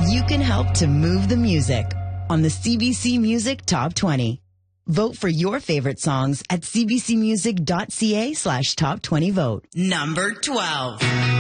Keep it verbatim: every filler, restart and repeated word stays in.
You can help to move the music on the C B C Music Top twenty. Vote for your favorite songs at cbcmusic.ca slash top 20 vote. Number twelve.